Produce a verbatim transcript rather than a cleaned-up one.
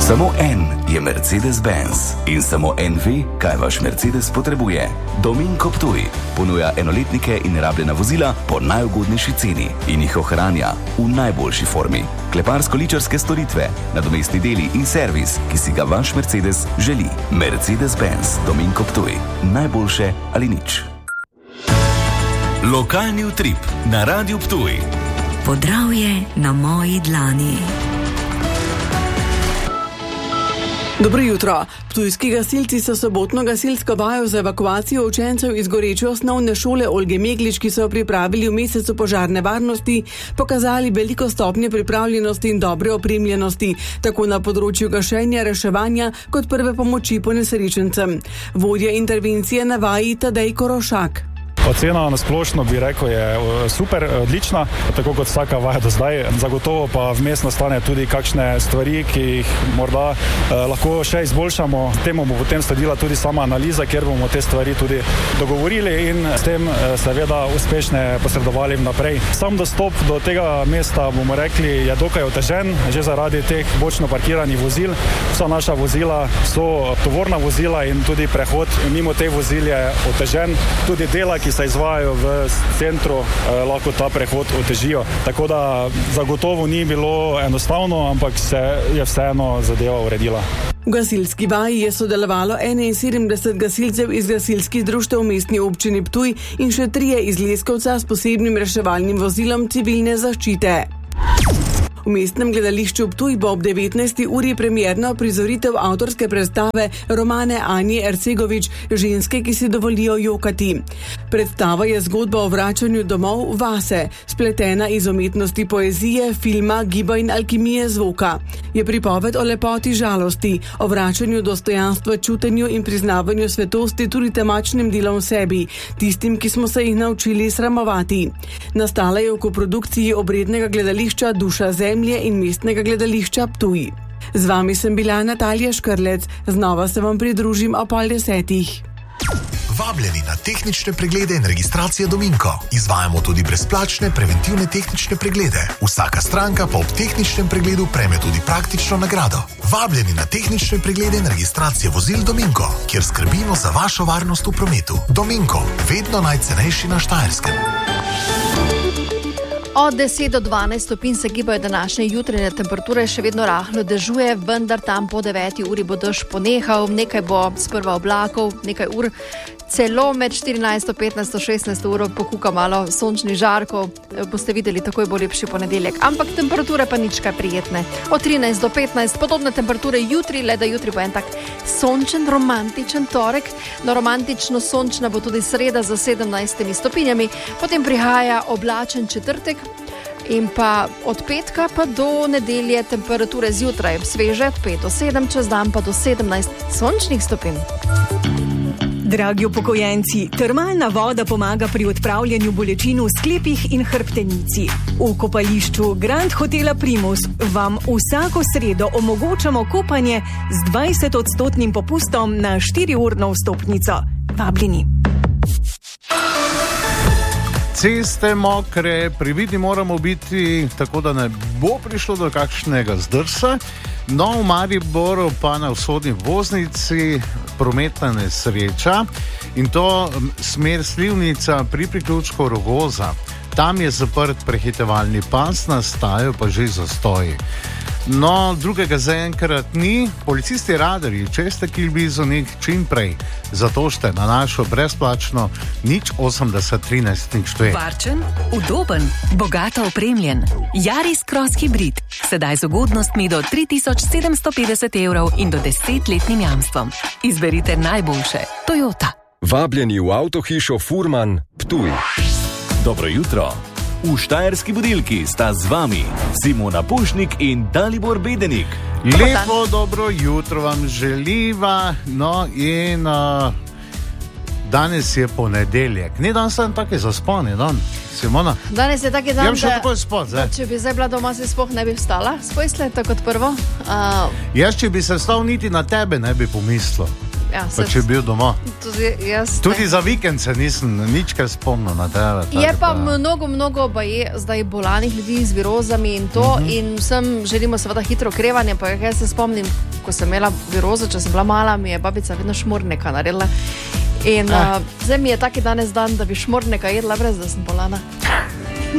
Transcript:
Samo en je Mercedes-Benz in samo en ve, kaj vaš Mercedes potrebuje. Dominko Ptuj ponuja enoletnike in rabljena vozila po najugodnejši ceni in jih ohranja v najboljši formi. Kleparsko-ličarske storitve, nadomestni deli in servis, ki si ga vaš Mercedes želi. Mercedes-Benz Dominko Ptuj. Najboljše ali nič. Lokalni utrip na Radiu Ptuj. Podravje na moji dlani. Dobro jutro. Ptujski gasilci so sobotno gasilsko vajo za evakuacijo učencev iz goreče osnovne šole Olge Meglič, ki so pripravili v mesecu požarne varnosti, pokazali veliko stopnje pripravljenosti in dobre opremljenosti, tako na področju gašenja, reševanja kot prve pomoči ponesrečencem. Vodja intervencije na vaji Tadej Korošak. Ocena na splošno bi rekel je super, odlična, tako kot vsaka vaja do zdaj. Zagotovo pa vmes nastane tudi kakšne stvari, ki jih morda eh, lahko še izboljšamo. Temu bo potem sledila tudi sama analiza, kjer bomo te stvari tudi dogovorili in s tem eh, seveda uspešne posredovali naprej. Sam dostop do tega mesta, bomo rekli, je dokaj otežen, že zaradi teh bočno parkiranih vozil. Vsa naša vozila so tovorna vozila in tudi prehod mimo teh vozil je otežen. Tudi dela, ki se izvajajo v centru, eh, lahko ta prehod otežijo. Tako da zagotovo ni bilo enostavno, ampak se je vseeno zadeva uredila. V gasilski vaji je sodelovalo enainsedemdeset gasilcev iz gasilskih društev v mestni občini Ptuj in še trije iz Leskovca s posebnim reševalnim vozilom civilne zaščite. V mestnem gledališču Ptuj bo ob devetnajsti uri premierna prizoritev avtorske predstave romane Anje Ercegović, Ženske, ki si dovolijo jokati. Predstava je zgodba o vračanju domov vase, spletena iz umetnosti poezije, filma, giba in alkimije zvoka. Je pripoved o lepoti žalosti, o vračanju dostojanstva, čutenju in priznavanju svetosti tudi temačnim delom v sebi, tistim, ki smo se jih naučili sramovati. Nastala je v koprodukciji obrednega gledališča Duša zemlje in mestnega gledališča Ptuj. Z vami sem bila Natalija Škrlec, znova se vam pridružim o pol desetih. Vabljeni na tehnične preglede in registracijo Dominko. Izvajamo tudi brezplačne preventivne tehnične preglede. Vsaka stranka pa ob tehničnem pregledu prejme tudi praktično nagrado. Vabljeni na tehnične preglede in registracijo vozil Dominko, kjer skrbimo za vašo varnost v prometu. Dominko, vedno najcenejši na Štajerskem. Od deset do dvanajst stopinj se gibajo današnje jutranje temperature, še vedno rahlo dežuje, vendar tam po deveti uri bo dež ponehal, nekaj bo sprva oblakov, nekaj ur, celo med štirinajsto, petnajsto, šestnajsto uro pokuka malo sončni žarkov, boste videli, takoj bo lepši ponedeljek, ampak temperature pa nič kaj prijetne. Od trinajst do petnajst, podobne temperature jutri, le da jutri bo en tak sončen, romantičen torek, no romantično sončna bo tudi sreda za sedemnajstimi stopinjami, potem prihaja oblačen četrtek, in pa od petka pa do nedelje temperature zjutraj sveže, od pet do sedem, čez dan pa do sedemnajst sončnih stopinj. Dragi upokojenci, termalna voda pomaga pri odpravljanju bolečin v sklepih in hrbtenici. V kopališču Grand Hotela Primus vam vsako sredo omogočamo kopanje z dvajset odstotnim popustom na štiriurno vstopnico. Vabljeni. Ceste mokre, previdni moramo biti, tako da ne bo prišlo do kakšnega zdrsa. No, v Mariboru pa na vzhodni voznici prometna nesreča in to smer Slivnica pri priključku Rogoza. Tam je zaprt prehitevalni pas, nastajajo pa že zastoji. No, drugega zaenkrat ni. Policisti radarji, če ste kil blizu njih, čim prej zatožte na našo brezplačno nič osemdeset trinajst nič dve. Varčen, udoben, bogato opremljen. Yaris Cross Hybrid. Sedaj z ugodnostmi do tri tisoč sedemsto petdeset evrov in do desetletnim jamstvom. Izberite najboljše. Toyota. Vabljeni v avtohišo Furman Ptuj. Dobro jutro. V Štajerski budilki sta z vami Simona Pušnik in Dalibor Bedenik. Lepo dobro jutro vam želiva. No in uh, danes je ponedeljek. Ne, danes sem tako zaspon, je dan, Simona. Danes je tako dan, da, spod, da če bi zdaj bila doma, se sploh ne bi vstala. Spojsle, tako kot prvo. Uh, Jaz, če bi se vstal, niti na tebe ne bi pomislil. Ja, pa če bil doma. Tudi, jaz, tudi za vikend se nisem nič kaj spomnil na tebe. Je pa mnogo, mnogo baje zdaj bolanih ljudi z virozami in to, uh-huh. in vsem želimo seveda hitro okrevanje, pa jaz se spomnim, ko sem imela virozo, če sem bila mala, mi je babica vedno šmorneka naredila. In ah. uh, zdaj mi je taki danes dan, da bi šmorneka jedla, brez da sem bolana.